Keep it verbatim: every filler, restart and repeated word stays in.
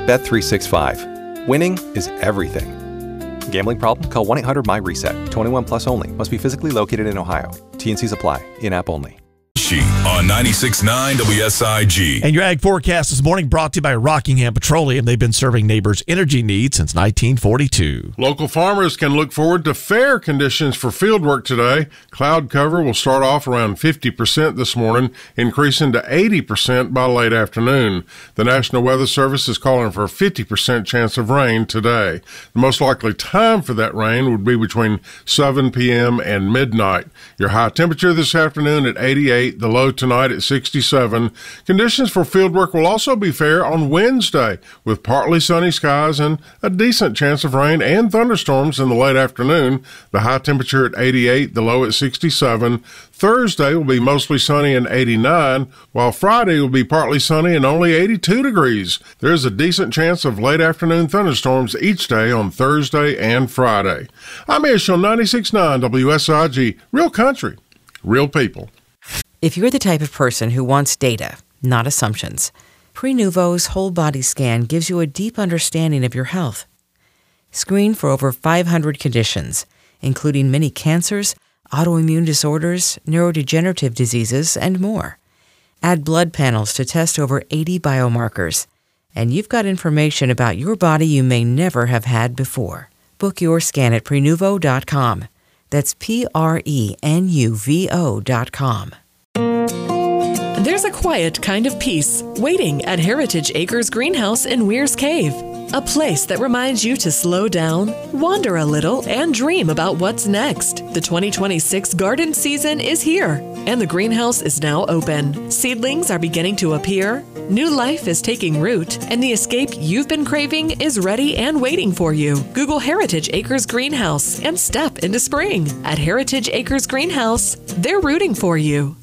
Bet three sixty-five. Winning is everything. Gambling problem? Call one eight hundred my reset. twenty-one plus only. Must be physically located in Ohio. T and C's apply. In-app only. On ninety-six point nine W S I G. And your ag forecast this morning brought to you by Rockingham Petroleum. They've been serving neighbors' energy needs since nineteen forty-two. Local farmers can look forward to fair conditions for field work today. Cloud cover will start off around fifty percent this morning, increasing to eighty percent by late afternoon. The National Weather Service is calling for a fifty percent chance of rain today. The most likely time for that rain would be between seven p.m. and midnight. Your high temperature this afternoon at eighty-eight. The low tonight at sixty-seven. Conditions for fieldwork will also be fair on Wednesday, with partly sunny skies and a decent chance of rain and thunderstorms in the late afternoon. The high temperature at eighty-eight, the low at sixty-seven. Thursday will be mostly sunny and eighty-nine, while Friday will be partly sunny and only eighty-two degrees. There is a decent chance of late afternoon thunderstorms each day on Thursday and Friday. I'm Ish on ninety-six point nine W S I G. Real country, real people. If you're the type of person who wants data, not assumptions, Prenuvo's whole body scan gives you a deep understanding of your health. Screen for over five hundred conditions, including many cancers, autoimmune disorders, neurodegenerative diseases, and more. Add blood panels to test over eighty biomarkers, and you've got information about your body you may never have had before. Book your scan at Prenuvo dot com. That's P R E N U V O dot com. There's a quiet kind of peace waiting at Heritage Acres Greenhouse in Weir's Cave. A place that reminds you to slow down, wander a little, and dream about what's next. The twenty twenty-six garden season is here, and the greenhouse is now open. Seedlings are beginning to appear, new life is taking root, and the escape you've been craving is ready and waiting for you. Google Heritage Acres Greenhouse and step into spring. At Heritage Acres Greenhouse, they're rooting for you.